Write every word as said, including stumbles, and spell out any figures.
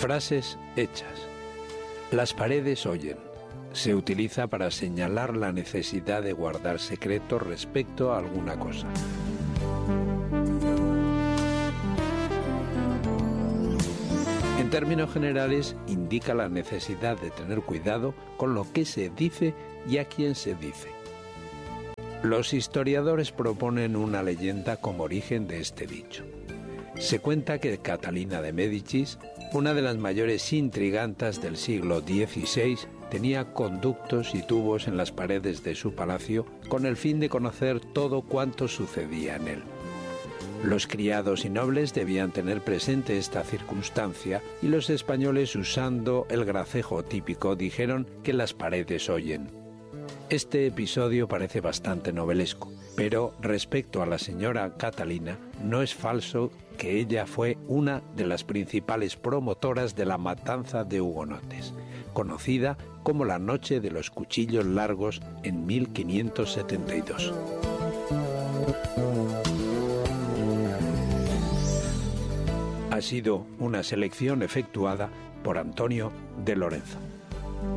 Frases hechas. Las paredes oyen. Se utiliza para señalar la necesidad de guardar secreto respecto a alguna cosa. En términos generales, indica la necesidad de tener cuidado con lo que se dice y a quién se dice. Los historiadores proponen una leyenda como origen de este dicho. Se cuenta que Catalina de Médicis, una de las mayores intrigantas del siglo dieciséis, tenía conductos y tubos en las paredes de su palacio con el fin de conocer todo cuanto sucedía en él. Los criados y nobles debían tener presente esta circunstancia y los españoles, usando el gracejo típico, dijeron que las paredes oyen. Este episodio parece bastante novelesco, pero respecto a la señora Catalina, no es falso que ella fue una de las principales promotoras de la matanza de hugonotes, conocida como la Noche de los Cuchillos Largos en mil quinientos setenta y dos. Ha sido una selección efectuada por Antonio de Lorenzo.